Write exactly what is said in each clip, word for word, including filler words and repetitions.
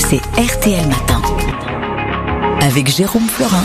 c'est R T L Matin. Avec Jérôme Florin.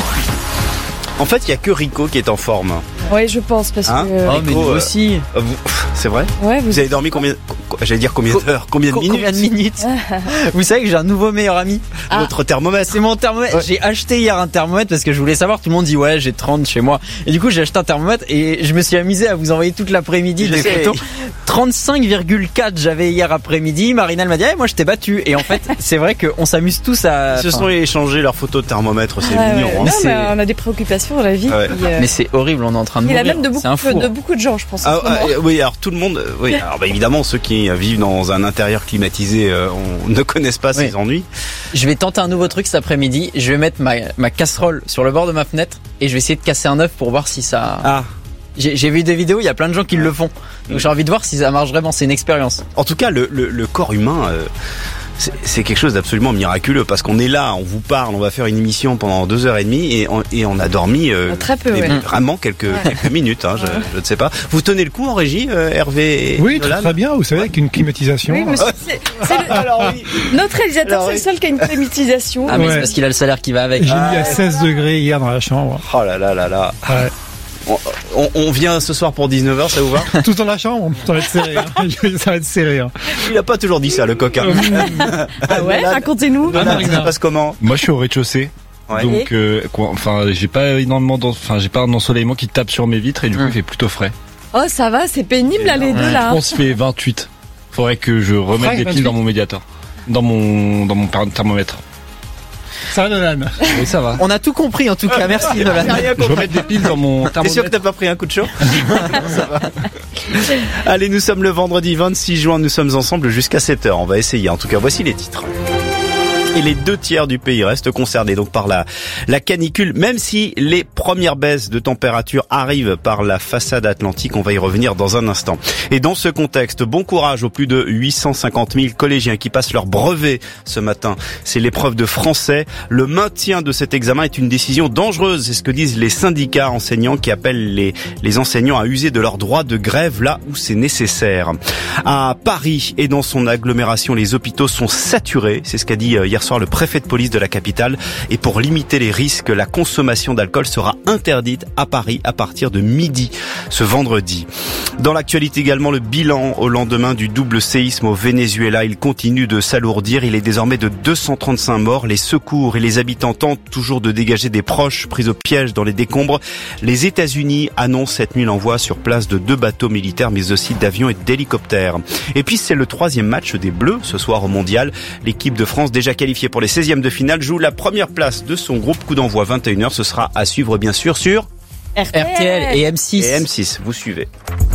En fait, il n'y a que Rico qui est en forme. Oui, je pense, parce Hein que... Oh, mais nous euh, aussi. Euh, vous- C'est vrai Ouais, vous... Vous avez dormi combien J'allais dire combien d'heures Combien de Co- minutes Combien de minutes Vous savez que j'ai un nouveau meilleur ami. Ah. Votre thermomètre. C'est mon thermomètre. Ouais. J'ai acheté hier un thermomètre parce que je voulais savoir. Tout le monde dit ouais, j'ai trente chez moi. Et du coup, j'ai acheté un thermomètre et je me suis amusé à vous envoyer toute l'après-midi Je des sais. photos. trente-cinq virgule quatre j'avais hier après-midi. Marina elle m'a dit eh, moi je t'ai battu. Et en fait, c'est vrai qu'on s'amuse tous à. Ils se enfin, sont échangés leurs photos de thermomètre, c'est Ouais, mignon. ouais. hein. Non, c'est- mais on a des préoccupations dans la vie. Ouais. qui, euh, Mais c'est horrible, on est en train de il y en a mourir. même de C'est un beaucoup, four. de beaucoup de gens, je pense. en Ah, ce moment. ah, oui, alors tout le monde, euh, oui, alors bah, évidemment ceux qui vivent dans un intérieur climatisé euh, on, ne connaissent pas Oui. ces ennuis. Je vais tenter un nouveau truc cet après-midi. Je vais mettre ma, ma casserole sur le bord de ma fenêtre et je vais essayer de casser un œuf pour voir si ça. Ah, J'ai, j'ai vu des vidéos, il y a plein de gens qui le font. Donc j'ai envie de voir si ça marche vraiment. C'est une expérience. en tout cas, le, le, le corps humain, euh, c'est, c'est quelque chose d'absolument miraculeux parce qu'on est là, on vous parle, on va faire une émission pendant deux heures et demie et on, et on a dormi euh, Très peu, mais ouais. vraiment quelques, Ouais. quelques minutes. Hein, je, je ne sais pas. Vous tenez le coup en régie, euh, Hervé et Oui, Nolan très, très bien. Vous savez, avec une climatisation. Oui, monsieur, c'est, c'est le- Alors oui. notre réalisateur, Alors, c'est le oui. seul qui a une climatisation. Ah mais Ouais. c'est parce qu'il a le salaire qui va avec. J'ai mis Ah. à seize degrés hier dans la chambre. Oh là là là là. Ouais. On, on, on vient ce soir pour dix-neuf heures, ça vous va? Tout dans la chambre, ça va être serré. Hein. Ça va être serré. Hein. Il a pas toujours dit ça, le coquin. Ah ouais, Nolan, racontez-nous. Nolan, Marina. ça se passe comment? Moi, je suis au rez-de-chaussée. Ouais. Donc, euh, quoi, enfin, j'ai pas énormément, d'en- enfin, j'ai pas un ensoleillement qui tape sur mes vitres et du coup, Hum. il fait plutôt frais. Oh, ça va, c'est pénible là, les deux Je là. pense qu'il fait vingt-huit. Faudrait que je remette Ouais, des vingt-huit. piles dans mon médiateur, dans mon, dans mon par- thermomètre. Ça va, Nolan? Oui, ça va. On a tout compris en tout cas. Merci Nolan. T'as rien Je compris. remets des piles dans mon T'es sûr que thermomètre. t'as pas pris un coup de chaud? Ça va. Allez, nous sommes le vendredi vingt-six juin, nous sommes ensemble jusqu'à sept heures. On va essayer. En tout cas, voici les titres. Et les deux tiers du pays restent concernés donc par la, la canicule, même si les premières baisses de température arrivent par la façade atlantique. On va y revenir dans un instant. Et dans ce contexte, bon courage aux plus de huit cent cinquante mille collégiens qui passent leur brevet ce matin. C'est l'épreuve de français. Le maintien de cet examen est une décision dangereuse. C'est ce que disent les syndicats enseignants qui appellent les, les enseignants à user de leur droit de grève là où c'est nécessaire. À Paris et dans son agglomération, les hôpitaux sont saturés. C'est ce qu'a dit euh, hier soir le préfet de police de la capitale. Et pour limiter les risques, la consommation d'alcool sera interdite à Paris à partir de midi ce vendredi. Dans l'actualité également, le bilan au lendemain du double séisme au Venezuela, il continue de s'alourdir. Il est désormais de deux cent trente-cinq morts. Les secours et les habitants tentent toujours de dégager des proches pris au piège dans les décombres. Les États-Unis annoncent cette nuit l'envoi sur place de deux bateaux militaires, mais aussi d'avions et d'hélicoptères. Et puis c'est le troisième match des Bleus ce soir au Mondial. L'équipe de France, déjà qualifiée pour les seizièmes de finale, joue la première place de son groupe. Coup d'envoi vingt et une heures. Ce sera à suivre bien sûr sur R T L et M six. et M six. Vous suivez.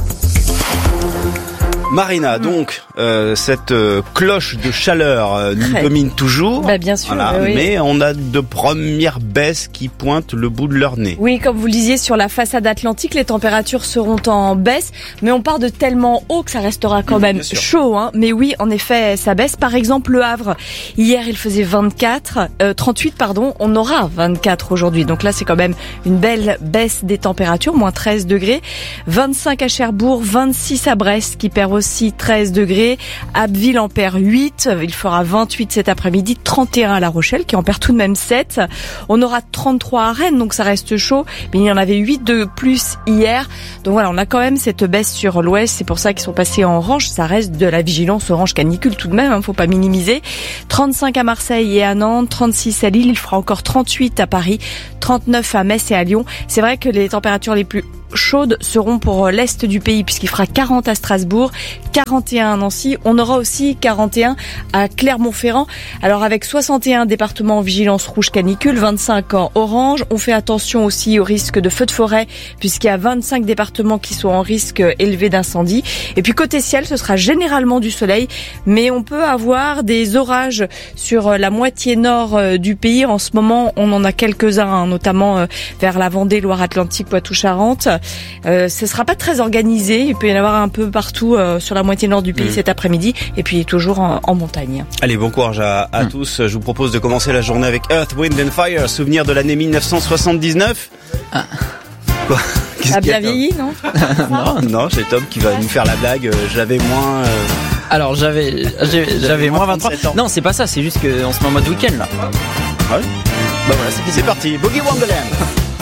Marina, donc, euh, cette euh, cloche de chaleur euh, nous Ouais. domine toujours. Bah, bien sûr, Voilà, bah oui. mais on a de premières baisses qui pointent le bout de leur nez. Oui, comme vous le disiez, sur la façade atlantique, les températures seront en baisse, mais on part de tellement haut que ça restera quand même bien sûr. chaud. Hein. Mais oui, en effet, ça baisse. Par exemple, Le Havre, hier, il faisait vingt-quatre, euh, trente-huit, pardon. On aura vingt-quatre aujourd'hui. Donc là, c'est quand même une belle baisse des températures, moins treize degrés. vingt-cinq à Cherbourg, vingt-six à Brest, qui perd aussi treize degrés. Abbeville en perd huit. Il fera vingt-huit cet après-midi. trente et un à La Rochelle, qui en perd tout de même sept. On aura trente-trois à Rennes, donc ça reste chaud. Mais il y en avait huit de plus hier. Donc voilà, on a quand même cette baisse sur l'ouest. C'est pour ça qu'ils sont passés en orange. Ça reste de la vigilance orange canicule tout de même, hein, faut pas minimiser. trente-cinq à Marseille et à Nantes, trente-six à Lille. Il fera encore trente-huit à Paris, trente-neuf à Metz et à Lyon. C'est vrai que les températures les plus chaudes seront pour l'est du pays puisqu'il fera quarante à Strasbourg, quarante et un à Nancy. On aura aussi quarante et un à Clermont-Ferrand. Alors avec soixante et un départements en vigilance rouge canicule, vingt-cinq en orange. On fait attention aussi au risque de feux de forêt puisqu'il y a vingt-cinq départements qui sont en risque élevé d'incendie. Et puis côté ciel, ce sera généralement du soleil, mais on peut avoir des orages sur la moitié nord du pays. En ce moment, on en a quelques-uns, hein, notamment vers la Vendée, Loire-Atlantique, Poitou-Charentes. Euh, ce sera pas très organisé. Il peut y en avoir un peu partout euh, sur la moitié nord du pays mmh. cet après-midi, et puis toujours en, en montagne. Allez, bon courage à, à mmh. tous. Je vous propose de commencer la journée avec Earth, Wind and Fire, souvenir de l'année mille neuf cent soixante-dix-neuf. Ah. Quoi? Ça a bien vieilli, non? Non, non, c'est Tom qui va nous faire la blague. Euh, j'avais moins... Euh... Alors j'avais j'avais, j'avais moins vingt-trois. trente-sept ans. Non, c'est pas ça, c'est juste qu'on se met en mode week-end là. Ouais. Bah voilà, c'est C'est parti, Boogie Wonderland.